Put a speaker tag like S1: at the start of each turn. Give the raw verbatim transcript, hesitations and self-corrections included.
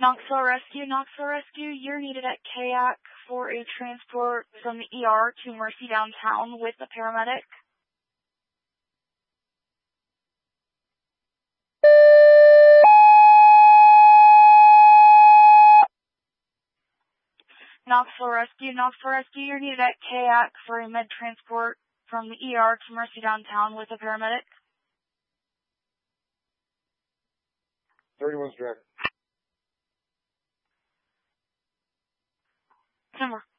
S1: Knoxville Rescue, Knoxville Rescue, you're needed at K A C for a transport from the E R to Mercy Downtown with a paramedic. Knoxville Rescue, Knoxville Rescue, you're needed at K A C for a med transport from the E R to Mercy Downtown with a paramedic.
S2: thirty-one's direct.
S1: Timber.